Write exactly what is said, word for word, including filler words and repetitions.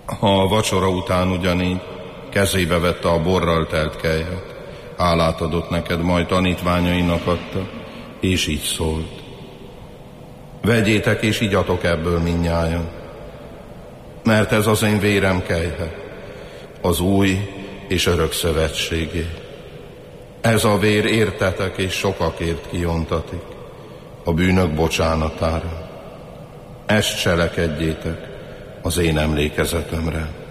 Ha a vacsora után ugyanígy kezébe vette a borral telt kelyhet, hálát adott neked, majd tanítványainak adta, és így szólt: vegyétek és igyatok ebből mindnyájan, mert ez az én vérem kelyhe, az új és örök szövetségé. Ez a vér értetek és sokakért kiontatik a bűnök bocsánatára. Ezt cselekedjétek az én emlékezetemre.